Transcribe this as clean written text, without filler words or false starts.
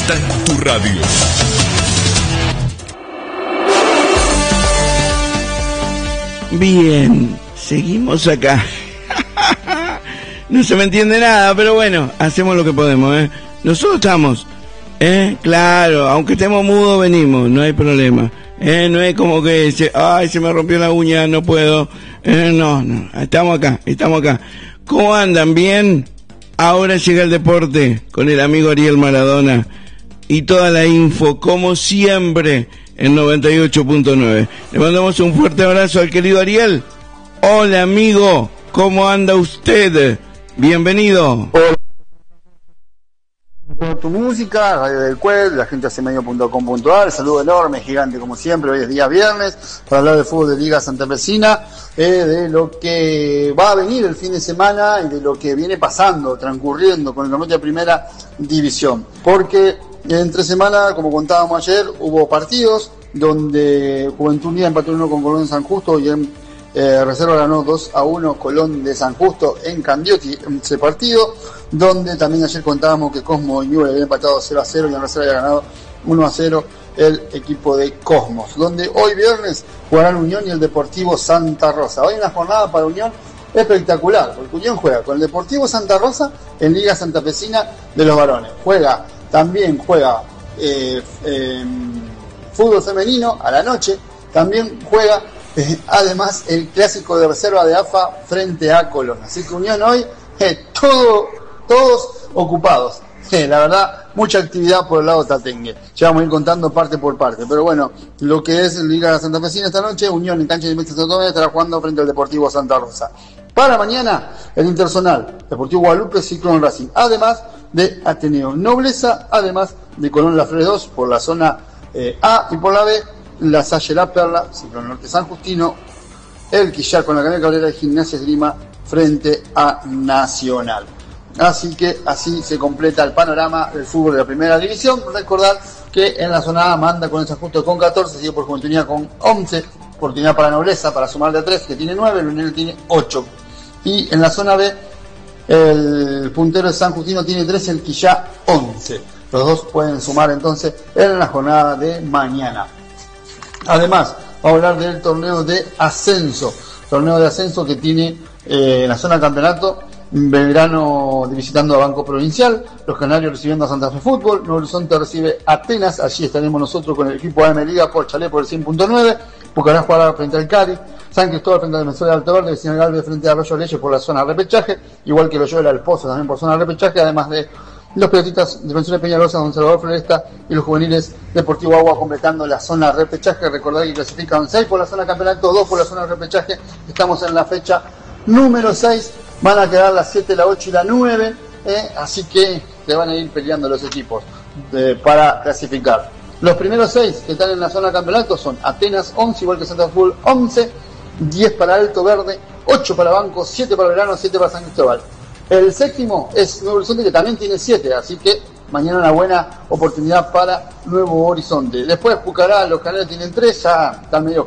está en tu radio. Bien, seguimos acá. No se me entiende nada, pero bueno, hacemos lo que podemos, ¿eh? Nosotros estamos, claro, aunque estemos mudos venimos, no hay problema. No es como que se me rompió la uña, no puedo. No, estamos acá. ¿Cómo andan? ¿Bien? Ahora llega el deporte con el amigo Ariel Maradona y toda la info, como siempre, en 98.9. Le mandamos un fuerte abrazo al querido Ariel. Hola, amigo, ¿cómo anda usted? Bienvenido. Hola. Con tu música, Radio del Cuel, la gente hace medio.com.ar, saludo enorme, gigante como siempre. Hoy es día viernes para hablar de fútbol de Liga Santafesina, de lo que va a venir el fin de semana y de lo que viene pasando, transcurriendo con el campeonato de primera división. Porque entre semana, como contábamos ayer, hubo partidos donde Juventud Unida empató 1 con Colón de San Justo y en Reserva ganó 2-1 Colón de San Justo en Candioti, ese partido, donde también ayer contábamos que Cosmo y Newell habían empatado 0-0 y en Reserva había ganado 1-0 el equipo de Cosmos, donde hoy viernes jugarán Unión y el Deportivo Santa Rosa. Hoy una jornada para Unión espectacular, porque Unión juega con el Deportivo Santa Rosa en Liga Santafesina de los varones. También juega fútbol femenino a la noche, también juega además el clásico de reserva de AFA frente a Colón. Así que Unión hoy, todos ocupados. La verdad, mucha actividad por el lado tatengue. Ya vamos a ir contando parte por parte. Pero bueno, lo que es Liga Santafesina esta noche, Unión en cancha de Mixta Santo Domingo estará jugando frente al Deportivo Santa Rosa. Para mañana, el Interzonal, Deportivo Guadalupe, Ciclón Racing. Además de Ateneo Nobleza, además de Colón La Fre 2 por la zona A y por la B, La Salle La Perla, Ciclón Norte San Justino, el Quillar con la Canela Cabrera y Gimnasia Esgrima frente a Nacional. Así que así se completa el panorama del fútbol de la primera división. Recordar que en la zona A manda con el San Justo con 14, sigue por Juventud Unida con 11, oportunidad para Nobleza para sumar de 3, que tiene 9, el Unión tiene 8. Y en la zona B, el puntero de San Justino tiene 13, el Quillá 11. Los dos pueden sumar entonces en la jornada de mañana. Además, vamos a hablar del torneo de ascenso. Torneo de ascenso que tiene en la zona campeonato Belgrano visitando a Banco Provincial, los Canarios recibiendo a Santa Fe Fútbol, Nuevo Horizonte recibe Atenas, allí estaremos nosotros con el equipo AM Liga por Chalé por el 100.9, Pucará jugará frente al Cádiz, San Cristóbal frente al Defensor de Alto Verde, Vecino Galvez frente a Arroyo Leche por la zona de repechaje, igual que Loyola del Pozo también por zona de repechaje, además de los pelotitas Defensores Peñalosa, Don Salvador Floresta y los juveniles Deportivo Agua completando la zona de repechaje. Recordad que clasifican 6 por la zona de campeonato, 2 por la zona de repechaje. Estamos en la fecha número 6, van a quedar las 7, la 8 y la 9, así que se van a ir peleando los equipos para clasificar. Los primeros 6 que están en la zona de campeonato son Atenas 11, igual que Santa Fe 11, 10 para Alto Verde, 8 para Banco, 7 para Verano, 7 para San Cristóbal. El séptimo es Nuevo Horizonte, que también tiene 7, así que mañana una buena oportunidad para Nuevo Horizonte. Después Pucará, los Canarios tienen 3, ya están medio